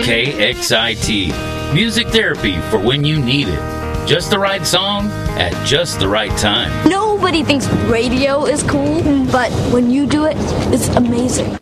KXIT. Music therapy for when you need it. Just the right song at just the right time. Nobody thinks radio is cool, but when you do it, it's amazing.